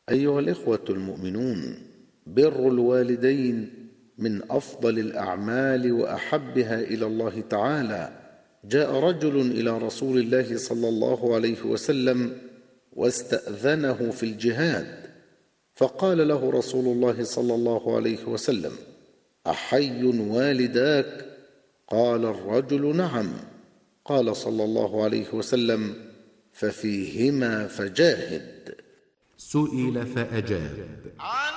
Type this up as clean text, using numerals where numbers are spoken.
أيها الإخوة المؤمنون، بر الوالدين من أفضل الأعمال وأحبها إلى الله تعالى. جاء رجل إلى رسول الله صلى الله عليه وسلم واستأذنه في الجهاد، فقال له رسول الله صلى الله عليه وسلم: أحي والداك؟ قال الرجل: نعم. قال صلى الله عليه وسلم: ففيهما فجاهد. سئل فأجاب: